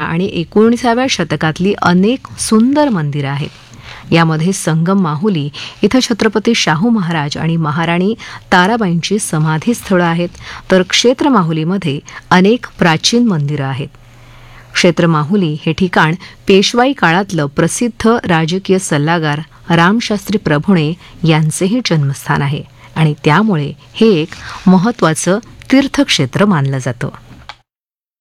आणि 19व्या शतकातली अनेक सुंदर मंदिरं आहेत. यामध्ये संगम माहुली इथं छत्रपती शाहू महाराज आणि महाराणी ताराबाईंची समाधीस्थळं आहेत, तर क्षेत्र माहुलीमध्ये अनेक प्राचीन मंदिरं आहेत. क्षेत्र माहुली हे ठिकाण पेशवाई काळातलं प्रसिद्ध राजकीय सल्लागार रामशास्त्री प्रभुणे यांचेही जन्मस्थान आहे आणि त्यामुळे हे एक महत्त्वाचं तीर्थक्षेत्र मानलं जातं.